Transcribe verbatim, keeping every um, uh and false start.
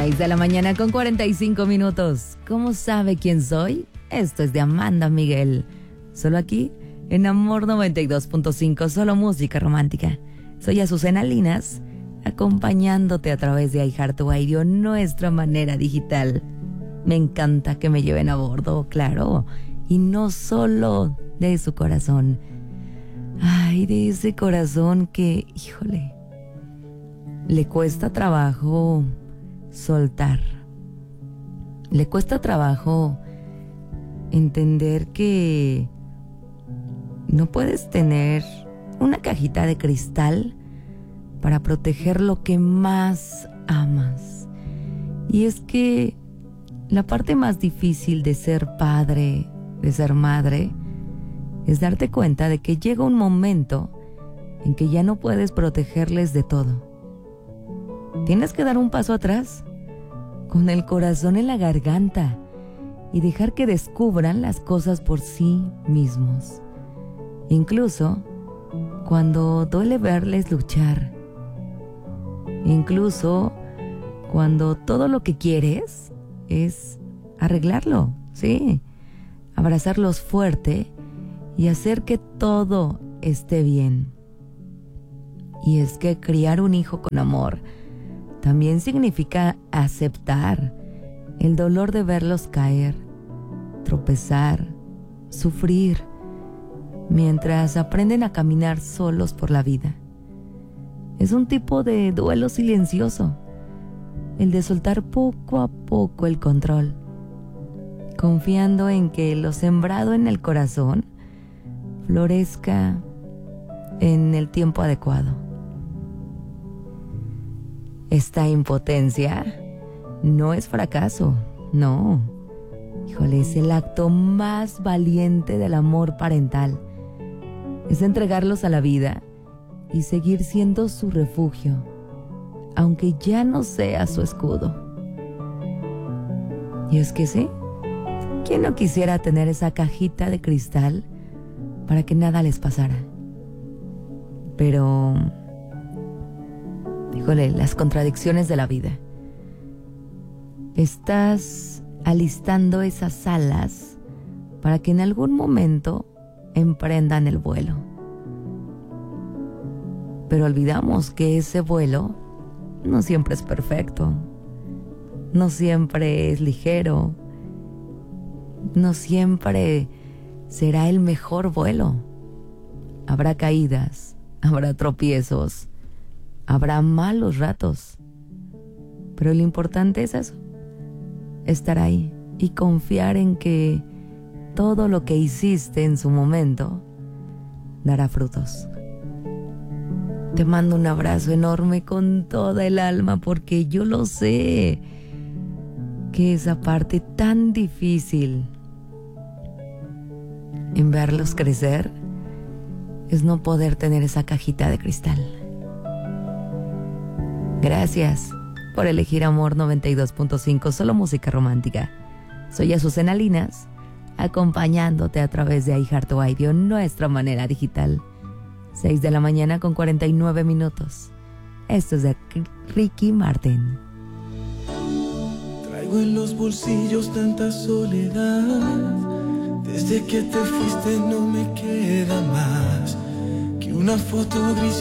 seis de la mañana con cuarenta y cinco minutos. ¿Cómo sabe quién soy? Esto es de Amanda Miguel. Solo aquí, en Amor noventa y dos punto cinco, solo música romántica. Soy Azucena Linas, acompañándote a través de iHeartRadio, nuestra manera digital. Me encanta que me lleven a bordo, claro, y no solo de su corazón. Ay, de ese corazón que, híjole, le cuesta trabajo soltar. Le cuesta trabajo entender que no puedes tener una cajita de cristal para proteger lo que más amas. Y es que la parte más difícil de ser padre, de ser madre, es darte cuenta de que llega un momento en que ya no puedes protegerles de todo. Tienes que dar un paso atrás, con el corazón en la garganta, y dejar que descubran las cosas por sí mismos. Incluso cuando duele verles luchar. Incluso cuando todo lo que quieres es arreglarlo, sí, abrazarlos fuerte y hacer que todo esté bien. Y es que criar un hijo con amor también significa aceptar el dolor de verlos caer, tropezar, sufrir, mientras aprenden a caminar solos por la vida. Es un tipo de duelo silencioso, el de soltar poco a poco el control, confiando en que lo sembrado en el corazón florezca en el tiempo adecuado. Esta impotencia no es fracaso, no. Híjole, es el acto más valiente del amor parental. Es entregarlos a la vida y seguir siendo su refugio, aunque ya no sea su escudo. Y es que sí, ¿quién no quisiera tener esa cajita de cristal para que nada les pasara? Pero, híjole, las contradicciones de la vida. Estás alistando esas alas para que en algún momento emprendan el vuelo. Pero olvidamos que ese vuelo no siempre es perfecto, no siempre es ligero, no siempre será el mejor vuelo. Habrá caídas, habrá tropiezos, habrá malos ratos, pero lo importante es eso, estar ahí y confiar en que todo lo que hiciste en su momento dará frutos. Te mando un abrazo enorme con toda el alma, porque yo lo sé, que esa parte tan difícil en verlos crecer es no poder tener esa cajita de cristal. Gracias por elegir Amor noventa y dos punto cinco, solo música romántica. Soy Azucena Linas, acompañándote a través de iHeartRadio, nuestra manera digital. seis de la mañana con cuarenta y nueve minutos. Esto es de Ricky Martin. Traigo en los bolsillos tanta soledad. Desde que te fuiste no me queda más que una foto gris.